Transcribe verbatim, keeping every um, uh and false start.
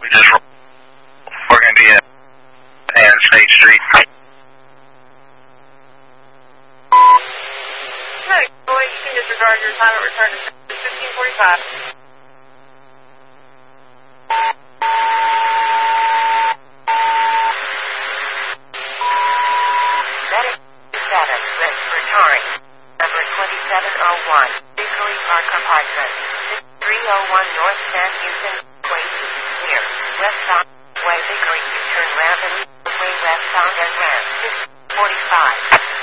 We just, we're going to be at and State Street. No, boy, you can disregard your assignment. Return to fifteen forty-five. Medic seven, return. Number twenty-seven oh one, Bickley Park Apartment, three oh one North San Houston, Way near Westbound Way Bickley, turn ramp and way westbound and ramp, forty-five.